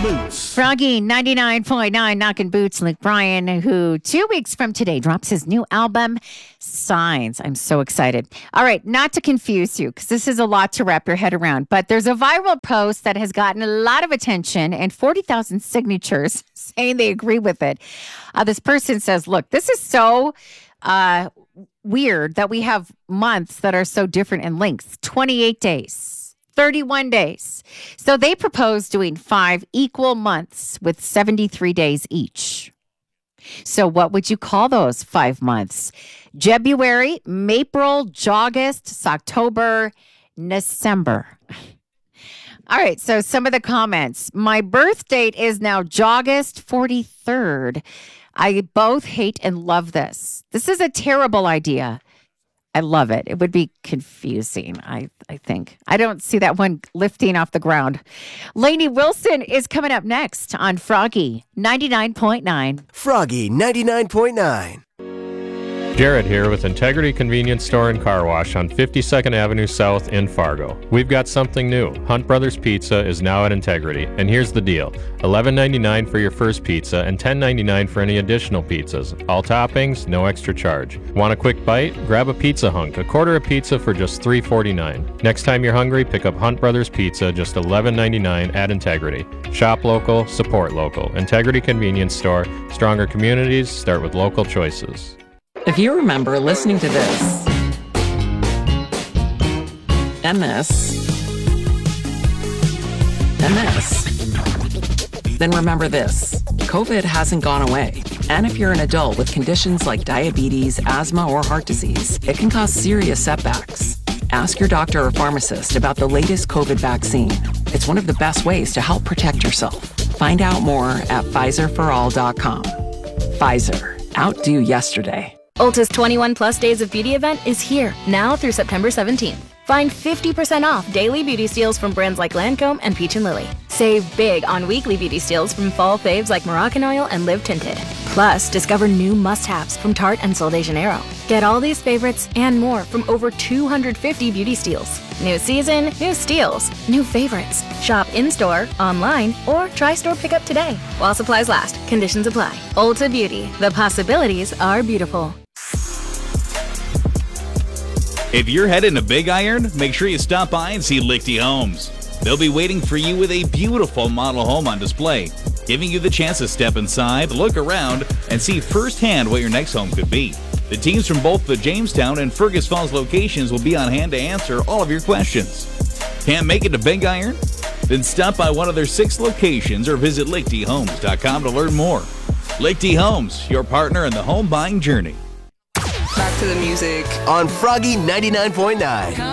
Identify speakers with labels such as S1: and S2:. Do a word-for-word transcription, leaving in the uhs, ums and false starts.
S1: Boots.
S2: Froggy ninety-nine point nine, Knockin' Boots. Luke Bryan, who two weeks from today drops his new album, Signs. I'm so excited. All right, not to confuse you, because this is a lot to wrap your head around, but there's a viral post that has gotten a lot of attention and forty thousand signatures saying they agree with it. Uh, this person says, look, this is so uh, weird that we have months that are so different in length. twenty-eight days, thirty-one days. So they propose doing five equal months with seventy-three days each. So what would you call those five months? February, April, August, October, December. All right, so some of the comments. My birth date is now August forty-third. I both hate and love this. This is a terrible idea. I love it. It would be confusing, I, I think. I don't see that one lifting off the ground. Lainey Wilson is coming up next on Froggy ninety-nine point nine.
S3: Froggy ninety-nine point nine.
S4: Jared here with Integrity Convenience Store and Car Wash on fifty-second Avenue South in Fargo. We've got something new. Hunt Brothers Pizza is now at Integrity, and here's the deal. eleven ninety-nine for your first pizza and ten ninety-nine for any additional pizzas. All toppings, no extra charge. Want a quick bite? Grab a pizza hunk, a quarter of pizza for just three forty-nine. Next time you're hungry, pick up Hunt Brothers Pizza, just eleven ninety-nine at Integrity. Shop local, support local. Integrity Convenience Store. Stronger communities start with local choices.
S5: If you remember listening to this, and this, and this, then remember this. COVID hasn't gone away. And if you're an adult with conditions like diabetes, asthma, or heart disease, it can cause serious setbacks. Ask your doctor or pharmacist about the latest COVID vaccine. It's one of the best ways to help protect yourself. Find out more at Pfizer for all dot com. Pfizer. Outdo yesterday.
S6: Ulta's twenty-one plus days of beauty event is here, now through September seventeenth. Find fifty percent off daily beauty steals from brands like Lancome and Peach and Lily. Save big on weekly beauty steals from fall faves like Moroccan Oil and Live Tinted. Plus, discover new must-haves from Tarte and Sol de Janeiro. Get all these favorites and more from over two hundred fifty beauty steals. New season, new steals, new favorites. Shop in-store, online, or try store pickup today. While supplies last, conditions apply. Ulta Beauty, the possibilities are beautiful.
S7: If you're heading to Big Iron, make sure you stop by and see Lichty Homes. They'll be waiting for you with a beautiful model home on display, giving you the chance to step inside, look around, and see firsthand what your next home could be. The teams from both the Jamestown and Fergus Falls locations will be on hand to answer all of your questions. Can't make it to Big Iron? Then stop by one of their six locations or visit lichty homes dot com to learn more. Lichty Homes, your partner in the home buying journey.
S8: Back to the music
S3: on Froggy ninety-nine point nine.